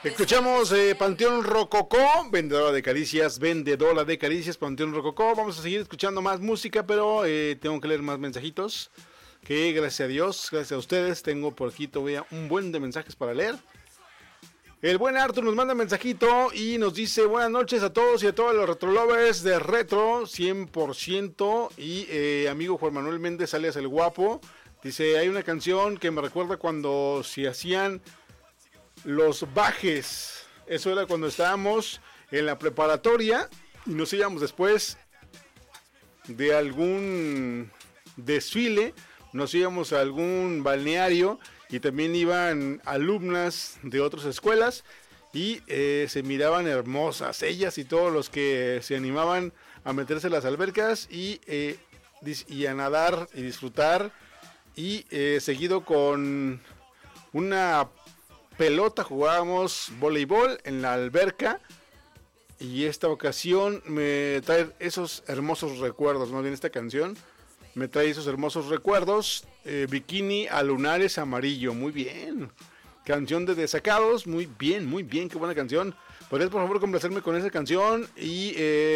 Escuchamos Panteón Rococó, vendedora de caricias, Panteón Rococó. Vamos a seguir escuchando más música, pero tengo que leer más mensajitos. Que gracias a Dios, gracias a ustedes, tengo por aquí todavía un buen de mensajes para leer. El buen Arthur nos manda un mensajito y nos dice: buenas noches a todos y a todos los retrolovers de Retro 100%. Y amigo Juan Manuel Méndez, alias El Guapo, dice: hay una canción que me recuerda cuando se hacían los bajes. Eso era cuando estábamos en la preparatoria y nos íbamos después de algún desfile, nos íbamos a algún balneario y también iban alumnas de otras escuelas y se miraban hermosas ellas y todos los que se animaban a meterse en las albercas y a nadar y disfrutar, y seguido con una pelota jugábamos voleibol en la alberca. Y esta ocasión me trae esos hermosos recuerdos, más bien esta canción me trae esos hermosos recuerdos. Bikini a lunares amarillo, muy bien. Canción de Desacados, muy bien, qué buena canción. ¿Podrías por favor complacerme con esa canción? Y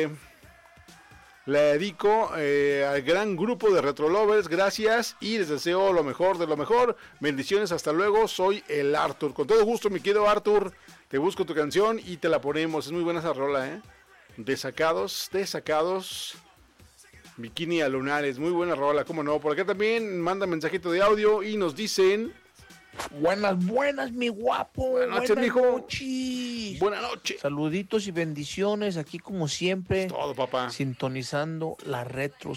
la dedico al gran grupo de Retro Lovers, gracias y les deseo lo mejor de lo mejor. Bendiciones, hasta luego, soy el Arthur. Con todo gusto, mi querido Arthur, te busco tu canción y te la ponemos. Es muy buena esa rola, Desacados, Bikini a lunares, muy buena rola, cómo no. Por acá también manda mensajito de audio y nos dicen: buenas, mi guapo. Buenas noches, mijo. Buenas noches. Saluditos y bendiciones, aquí como siempre. Es todo, papá. Sintonizando la Retro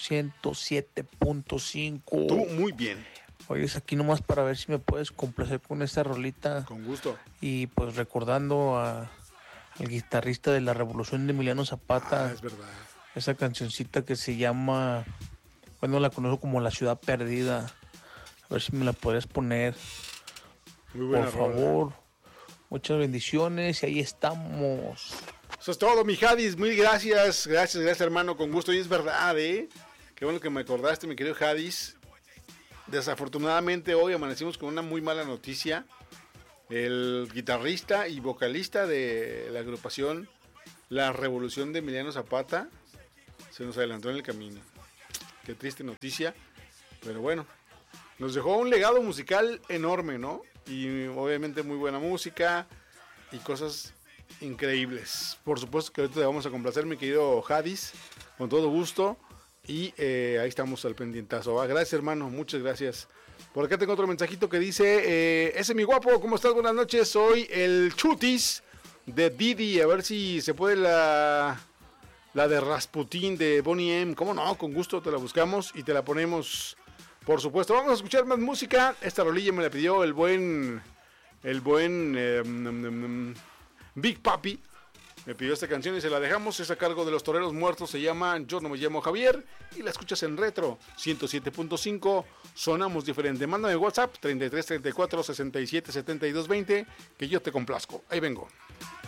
107.5. Tú, muy bien. Oyes, aquí nomás para ver si me puedes complacer con esta rolita. Con gusto. Y pues recordando al guitarrista de la Revolución de Emiliano Zapata. Es verdad. Esa cancioncita que se llama, bueno, la conozco como La Ciudad Perdida. A ver si me la podrías poner. Muy buena por favor. Muchas bendiciones y ahí estamos. Eso es todo, mi Jadis. Muy gracias, hermano, con gusto. Y es verdad, qué bueno que me acordaste, mi querido Jadis. Desafortunadamente hoy amanecimos con una muy mala noticia. El guitarrista y vocalista de la agrupación La Revolución de Emiliano Zapata se nos adelantó en el camino. Qué triste noticia, pero bueno, nos dejó un legado musical enorme, ¿no? Y obviamente muy buena música y cosas increíbles. Por supuesto que ahorita te vamos a complacer, mi querido Jadis, con todo gusto. Y ahí estamos al pendientazo, ¿va? Gracias, hermano, muchas gracias. Por acá tengo otro mensajito que dice: ese mi guapo, ¿cómo estás? Buenas noches, soy el Chutis de Didi. A ver si se puede la de Rasputín de Bonnie M. ¿Cómo no? Con gusto te la buscamos y te la ponemos, por supuesto. Vamos a escuchar más música. Esta rolilla me la pidió el buen Big Papi. Me pidió esta canción y se la dejamos. Es a cargo de Los Toreros Muertos. Se llama Yo no me llamo Javier. Y la escuchas en Retro 107.5. Sonamos diferente. Mándame WhatsApp 33 34 67 72 20. Que yo te complazco. Ahí vengo.